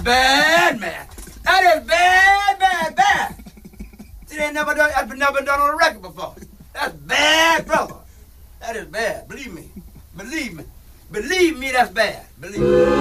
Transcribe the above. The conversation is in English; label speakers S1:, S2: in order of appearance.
S1: bad, man. That is bad, bad, bad. See, they never done. That's never been done on a record before. That's bad, brother. That is bad. Believe me. Believe me. Believe me. That's bad. Believe me.